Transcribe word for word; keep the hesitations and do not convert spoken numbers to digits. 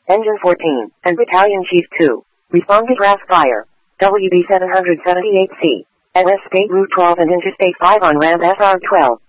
Engine fourteen, and Battalion Chief two. Responded R A F fire. W B seven seventy-eight C. L S State Route twelve and Interstate five on ramp S R twelve.